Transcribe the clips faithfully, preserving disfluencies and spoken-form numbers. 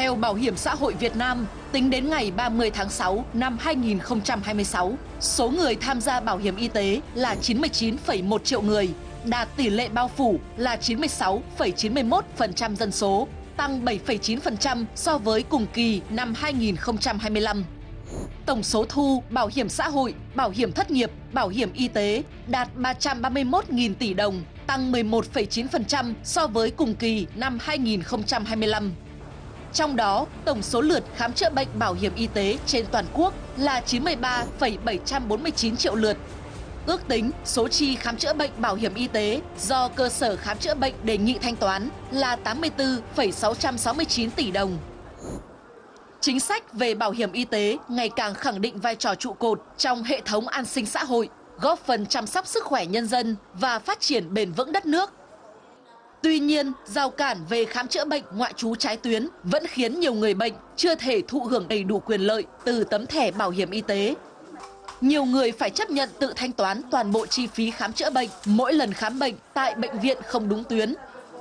Theo Bảo hiểm xã hội Việt Nam, tính đến ngày ba mươi tháng sáu năm hai nghìn không trăm hai mươi sáu, số người tham gia bảo hiểm y tế là chín mươi chín phẩy một triệu người, đạt tỷ lệ bao phủ là chín mươi sáu phẩy chín mươi mốt phần trăm dân số, tăng bảy phẩy chín phần trăm so với cùng kỳ năm hai nghìn không trăm hai mươi lăm. Tổng số thu bảo hiểm xã hội, bảo hiểm thất nghiệp, bảo hiểm y tế đạt ba trăm ba mươi mốt nghìn tỷ đồng, tăng mười một phẩy chín phần trăm so với cùng kỳ năm hai nghìn không trăm hai mươi lăm. Trong đó, tổng số lượt khám chữa bệnh bảo hiểm y tế trên toàn quốc là chín mươi ba phẩy bảy trăm bốn mươi chín triệu lượt. Ước tính số chi khám chữa bệnh bảo hiểm y tế do cơ sở khám chữa bệnh đề nghị thanh toán là tám mươi tư phẩy sáu trăm sáu mươi chín tỷ đồng. Chính sách về bảo hiểm y tế ngày càng khẳng định vai trò trụ cột trong hệ thống an sinh xã hội, góp phần chăm sóc sức khỏe nhân dân và phát triển bền vững đất nước. Tuy nhiên, rào cản về khám chữa bệnh ngoại trú trái tuyến vẫn khiến nhiều người bệnh chưa thể thụ hưởng đầy đủ quyền lợi từ tấm thẻ bảo hiểm y tế. Nhiều người phải chấp nhận tự thanh toán toàn bộ chi phí khám chữa bệnh mỗi lần khám bệnh tại bệnh viện không đúng tuyến.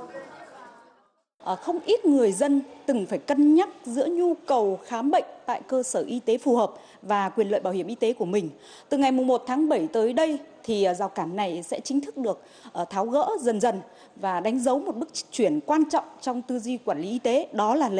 Không ít người dân từng phải cân nhắc giữa nhu cầu khám bệnh tại cơ sở y tế phù hợp và quyền lợi bảo hiểm y tế của mình. Từ ngày mùng một tháng bảy tới đây thì rào cản này sẽ chính thức được tháo gỡ dần dần và đánh dấu một bước chuyển quan trọng trong tư duy quản lý y tế, đó là lấy